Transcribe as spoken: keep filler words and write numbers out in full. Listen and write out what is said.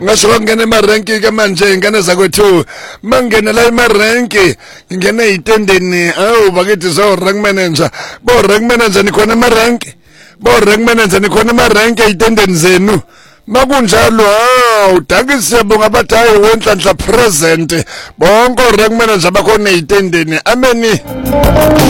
ngasho ngene emarenki ke manje ngene zakwethu mangene la emarenki ngene itendeni awu bakithi so rank manager bo rank manager nikhona emarenki bo rank manager nikhona emarenki itendeni zenu makunjalo hawu dakise bonga bathayi wenhlanhla present bonke rank manager bakhona itendeni ameni